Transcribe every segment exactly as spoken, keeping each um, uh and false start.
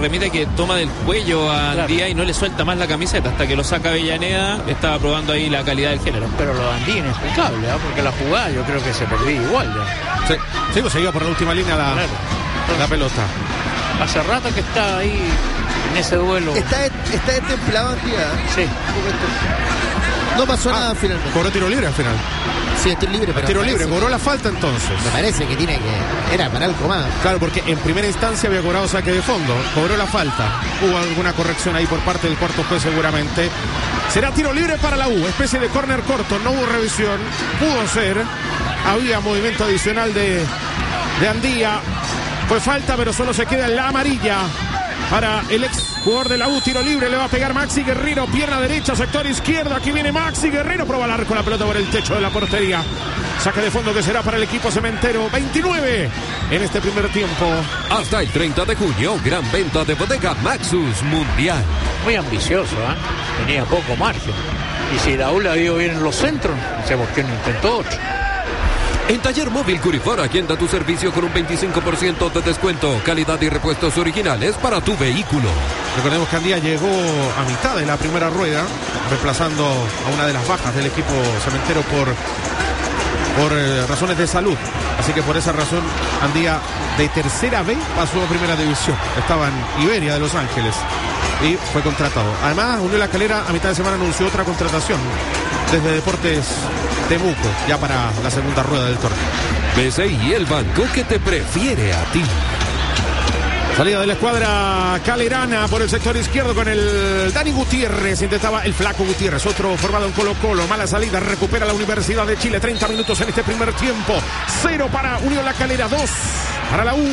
remite que toma del cuello a Claro. Andía y no le suelta más la camiseta hasta que lo saca Avellaneda. Estaba probando ahí la calidad del género. Pero lo de Andía inexplicable, ¿eh? Porque la jugada yo creo que se perdía igual ya. Sí, sí, pues se iba por la última línea la, Claro. la pelota. Hace rato que está ahí en ese duelo. Está, está destemplado Andía. Sí. No pasó Ah, nada finalmente. Cobró tiro libre al final. Sí, es tiro libre, pero Tiro me libre, parece cobró que- la falta entonces. Me parece que tiene que... Era para algo más. Claro, porque en primera instancia había cobrado saque de fondo, cobró la falta. Hubo alguna corrección ahí por parte del cuarto juez seguramente. Será tiro libre para la U, especie de córner corto, no hubo revisión, pudo ser. Había movimiento adicional de, de Andía. Fue falta, pero solo se queda en la amarilla para el ex jugador de la U. Tiro libre, le va a pegar Maxi Guerrero, pierna derecha, sector izquierdo. Aquí viene Maxi Guerrero, prueba el arco, la pelota por el techo de la portería. Saque de fondo que será para el equipo cementero. veintinueve en este primer tiempo. Hasta el treinta de junio, gran venta de bodega Maxus Mundial. Muy ambicioso, ¿eh? Tenía poco margen. Y si la U le ha ido bien en los centros, no sé por qué no intentó otro. En Taller Móvil Curifora, agenda tu servicio con un veinticinco por ciento de descuento. Calidad y repuestos originales para tu vehículo. Recordemos que Andía llegó a mitad de la primera rueda, reemplazando a una de las bajas del equipo cementero por, por eh, razones de salud. Así que por esa razón Andía de tercera B pasó a primera división. Estaba en Iberia de Los Ángeles y fue contratado. Además, Unión La Calera a mitad de semana anunció otra contratación desde Deportes Temuco, ya para la segunda rueda del torneo. B C I, el banco que te prefiere a ti. Salida de la escuadra calerana por el sector izquierdo con el Dani Gutiérrez. Intentaba el flaco Gutiérrez, otro formado en Colo Colo. Mala salida, recupera la Universidad de Chile. treinta minutos en este primer tiempo. Cero para Unión La Calera, dos para la U.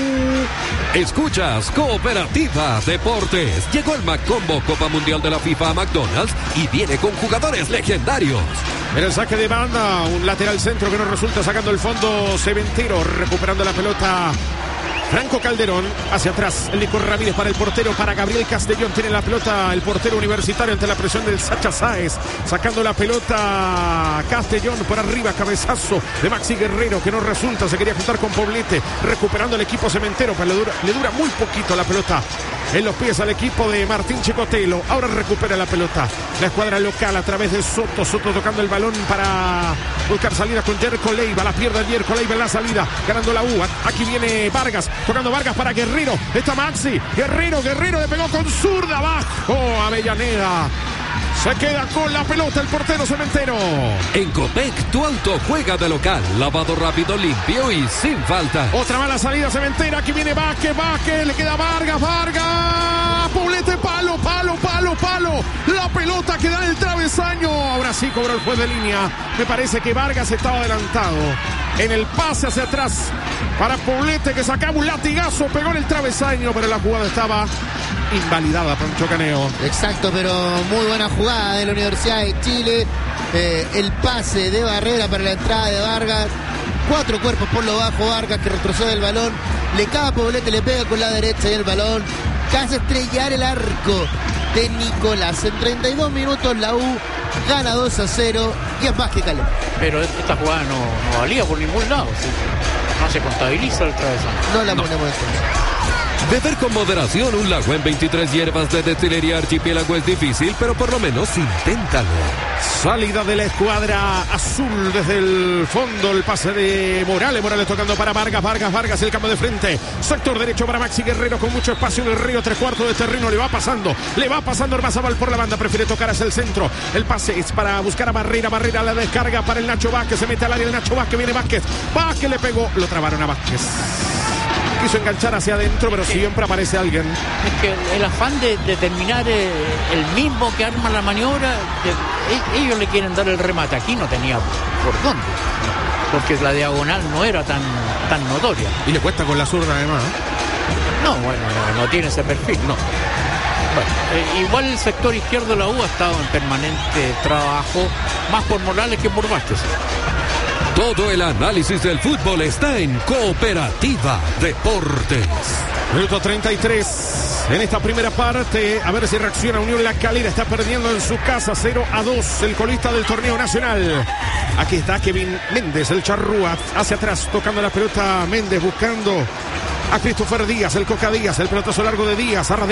Escuchas Cooperativa Deportes. Llegó el Macombo Copa Mundial de la FIFA a McDonald's y viene con jugadores legendarios. En el saque de banda, un lateral centro que no resulta, sacando el fondo cementero, recuperando la pelota Franco Calderón, hacia atrás el Nico Ramírez para el portero, para Gabriel Castellón, tiene la pelota el portero universitario ante la presión del Sacha Sáez, sacando la pelota Castellón por arriba, cabezazo de Maxi Guerrero que no resulta, se quería juntar con Poblete, recuperando el equipo cementero, pero le dura, le dura muy poquito la pelota en los pies al equipo de Martín Chicotelo. Ahora recupera la pelota la escuadra local a través de Soto, Soto tocando el balón para buscar salida con Jerko Leiva, la pierde Jerko Leiva en la salida, ganando la U. Aquí viene Vargas, tocando Vargas para Guerrero, está Maxi, Guerrero, Guerrero le pegó con zurda, abajo Avellaneda. Se queda con la pelota el portero cementero. En Copec, tu auto juega de local. Lavado rápido, limpio y sin falta. Otra mala salida cementera. Aquí viene Vázquez, Vázquez. Le queda Vargas, Vargas. Poblete, palo, palo, palo, palo. La pelota queda en el travesaño. Ahora sí cobró el juez de línea. Me parece que Vargas estaba adelantado en el pase hacia atrás para Poblete, que sacaba un latigazo. Pegó en el travesaño, pero la jugada estaba invalidada, Pancho Caneo. Exacto, pero muy buena jugada de la Universidad de Chile. Eh, el pase de Barrera para la entrada de Vargas. Cuatro cuerpos por lo bajo, Vargas que retrocede el balón. Le cae a Poblete, le pega con la derecha y el balón casi estrellar el arco de Nicolás. En treinta y dos minutos la U gana dos a cero y es más que Calera. Pero esta jugada no, no valía por ningún lado, ¿sí? No se contabiliza el travesaño. No la ponemos entonces. Beber con moderación un lago en veintitrés hierbas de destilería Archipiélago es difícil, pero por lo menos inténtalo. Salida de la escuadra azul desde el fondo, el pase de Morales, Morales tocando para Vargas, Vargas, Vargas, el cambio de frente, sector derecho para Maxi Guerrero con mucho espacio en el río, tres cuartos de terreno, le va pasando, le va pasando Ormazábal por la banda, prefiere tocar hacia el centro, el pase es para buscar a Barrera, Barrera la descarga para el Nacho Vázquez, se mete al área el Nacho Vázquez, viene Vázquez, Vázquez le pegó, lo trabaron a Vázquez. Quiso enganchar hacia adentro, pero siempre aparece alguien. Es que el, el afán de, de terminar eh, el mismo que arma la maniobra, de, e, ellos le quieren dar el remate. Aquí no tenía por dónde, porque la diagonal no era tan, tan notoria. Y le cuesta con la zurda además. No, bueno, no, no tiene ese perfil, no. Bueno, eh, igual el sector izquierdo de la U ha estado en permanente trabajo, más por Morales que por Vázquez. Todo el análisis del fútbol está en Cooperativa Deportes. Minuto treinta y tres en esta primera parte. A ver si reacciona Unión La Calera. Está perdiendo en su casa cero a dos el colista del torneo nacional. Aquí está Kevin Méndez, el charrúa. Hacia atrás, tocando la pelota Méndez, buscando a Christopher Díaz, el Coca Díaz. El pelotazo largo de Díaz.